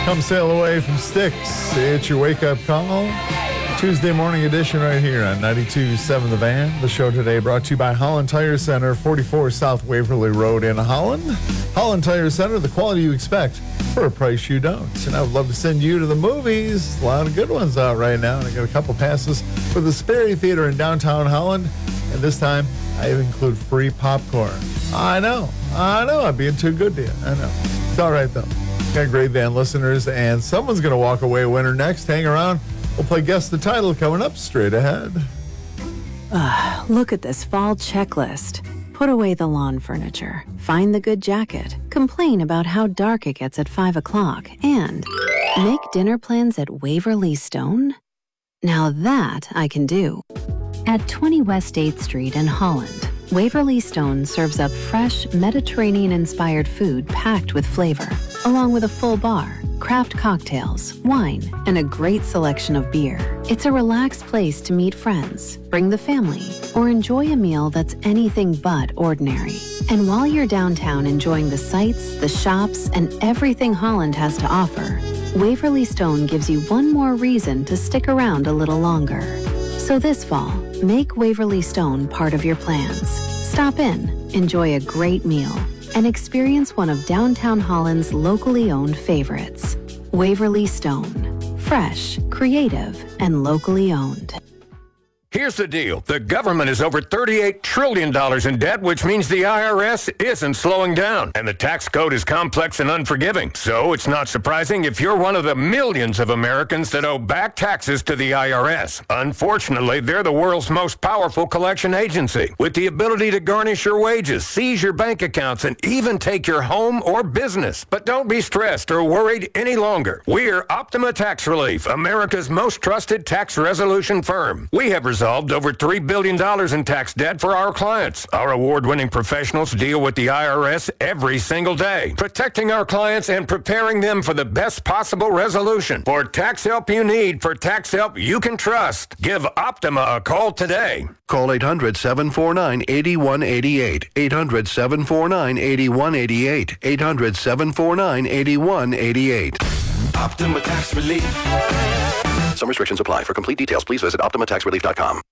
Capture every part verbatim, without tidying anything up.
Come sail away from Styx. It's your wake-up call. Tuesday morning edition right here on ninety-two point seven The Van. The show today brought to you by Holland Tire Center, forty-four South Waverly Road in Holland. Holland Tire Center, the quality you expect for a price you don't. And I would love to send you to the movies. A lot of good ones out right now. And I got a couple passes for the Sperry Theater in downtown Holland. And this time, I include free popcorn. I know. I know. I'm being too good to you. I know. It's all right, though. Got great Van listeners, and someone's going to walk away a winner next. Hang around. We'll play Guess the Title coming up straight ahead. Uh, look at this fall checklist. Put away the lawn furniture. Find the good jacket. Complain about how dark it gets at five o'clock. And make dinner plans at Waverly Stone? Now that I can do. At twenty West eighth Street in Holland, Waverly Stone serves up fresh, Mediterranean-inspired food packed with flavor, along with a full bar, craft cocktails, wine, and a great selection of beer. It's a relaxed place to meet friends, bring the family, or enjoy a meal that's anything but ordinary. And while you're downtown enjoying the sights, the shops, and everything Holland has to offer, Waverly Stone gives you one more reason to stick around a little longer. So this fall, make Waverly Stone part of your plans. Stop in, enjoy a great meal, and experience one of downtown Holland's locally owned favorites. Waverly Stone. Fresh, creative, and locally owned. Here's the deal. The government is over thirty-eight trillion dollars in debt, which means the I R S isn't slowing down. And the tax code is complex and unforgiving. So it's not surprising if you're one of the millions of Americans that owe back taxes to the I R S. Unfortunately, they're the world's most powerful collection agency, with the ability to garnish your wages, seize your bank accounts, and even take your home or business. But don't be stressed or worried any longer. We're Optima Tax Relief, America's most trusted tax resolution firm. We have resolved over three billion dollars in tax debt for our clients. Our award-winning professionals deal with the I R S every single day, protecting our clients and preparing them for the best possible resolution. For tax help you need, for tax help you can trust, give Optima a call today. Call eight hundred, seven four nine, eight one eight eight. eight hundred, seven four nine, eight one eight eight. eight hundred, seven four nine, eight one eight eight. Optima Tax Relief. Some restrictions apply. For complete details, please visit optima tax relief dot com.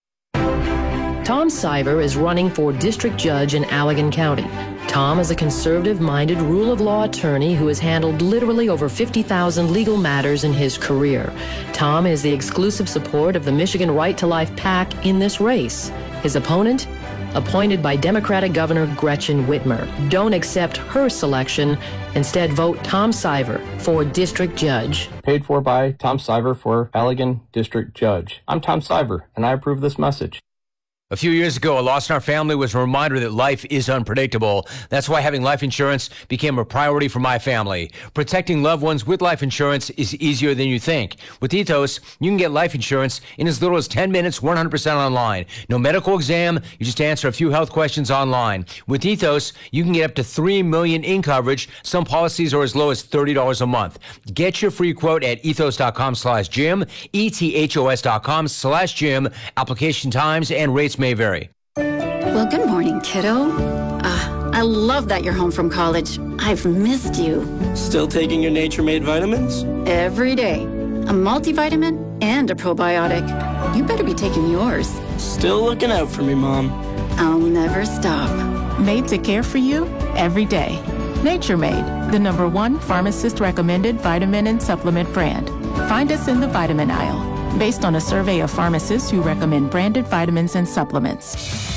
Tom Siver is running for district judge in Allegan County. Tom is a conservative-minded rule of law attorney who has handled literally over fifty thousand legal matters in his career. Tom is the exclusive support of the Michigan Right to Life PAC in this race. His opponent? Appointed by Democratic Governor Gretchen Whitmer. Don't accept her selection. Instead, vote Tom Siver for district judge. Paid for by Tom Siver for Allegan District Judge. I'm Tom Siver, and I approve this message. A few years ago, a loss in our family was a reminder that life is unpredictable. That's why having life insurance became a priority for my family. Protecting loved ones with life insurance is easier than you think. With Ethos, you can get life insurance in as little as ten minutes, one hundred percent online. No medical exam, you just answer a few health questions online. With Ethos, you can get up to three million dollars in coverage. Some policies are as low as thirty dollars a month. Get your free quote at ethos.com slash Jim, ethos.com slash Jim. Application times and rates may vary. Well, good morning, kiddo. Uh, I love that you're home from college. I've missed you. Still taking your Nature Made vitamins? Every day. A multivitamin and a probiotic. You better be taking yours. Still looking out for me, Mom. I'll never stop. Made to care for you every day. Nature Made, the number one pharmacist-recommended vitamin and supplement brand. Find us in the vitamin aisle, based on a survey of pharmacists who recommend branded vitamins and supplements.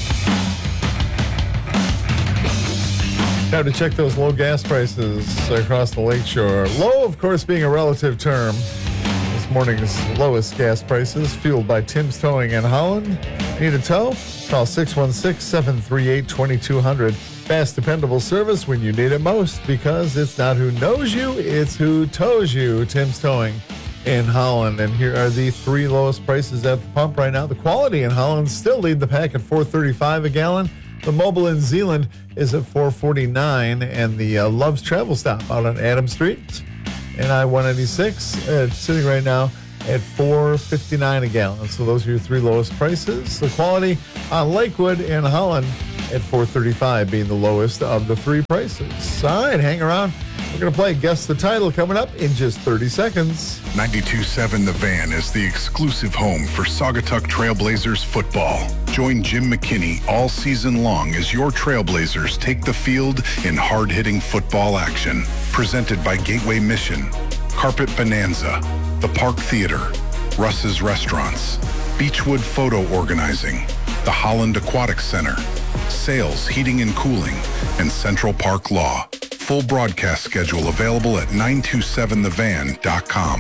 Time to check those low gas prices across the lakeshore. Low, of course, being a relative term. This morning's lowest gas prices, fueled by Tim's Towing in Holland. Need a tow? Call six one six, seven three eight, two two zero zero. Fast, dependable service when you need it most, because it's not who knows you, it's who tows you. Tim's Towing in Holland. And here are the three lowest prices at the pump right now. The Quality in Holland still lead the pack at four thirty-five a gallon. The Mobile in Zeeland is at four forty-nine, and the uh, Love's Travel Stop out on Adams Street and I one ninety-six uh, sitting right now at four fifty-nine a gallon. So those are your three lowest prices. The Quality on Lakewood in Holland at four thirty-five being the lowest of the three prices. All right, hang around. We're going to play Guess the Title coming up in just thirty seconds. ninety-two point seven The Van is the exclusive home for Saugatuck Trailblazers football. Join Jim McKinney all season long as your Trailblazers take the field in hard-hitting football action. Presented by Gateway Mission, Carpet Bonanza, the Park Theater, Russ's Restaurants, Beechwood Photo Organizing, the Holland Aquatic Center, Sales Heating and Cooling, and Central Park Law. Full broadcast schedule available at nine two seven the van dot com.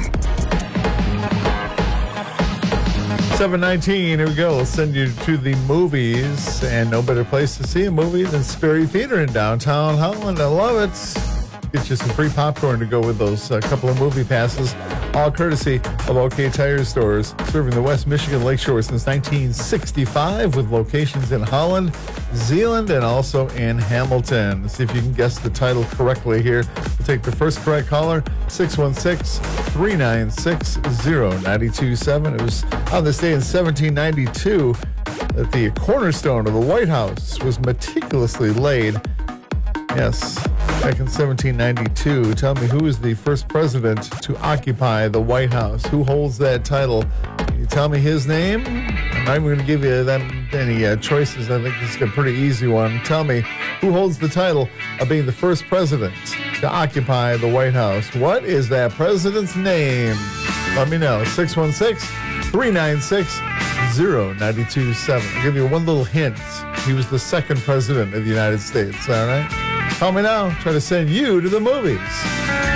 seven nineteen, here we go. We'll send you to the movies, and no better place to see a movie than Sperry Theater in downtown Holland. I love it. Get you some free popcorn to go with those uh, couple of movie passes, all courtesy of OK Tire Stores, serving the West Michigan Lakeshore since nineteen sixty-five with locations in Holland, Zeeland, and also in Hamilton. Let's see if you can guess the title correctly here. We'll take the first correct caller, six one six, three nine six, zero nine two seven. It was on this day in seventeen ninety-two that the cornerstone of the White House was meticulously laid. Yes, back in seventeen ninety-two. Tell me, who is the first president to occupy the White House? Who holds that title? Can you tell me his name? I'm not even going to give you that any uh, choices. I think this is a pretty easy one. Tell me, who holds the title of being the first president to occupy the White House? What is that president's name? Let me know. six one six, three nine six, zero nine two seven. I'll give you one little hint. He was the second president of the United States, all right? Call me now. Try to send you to the movies.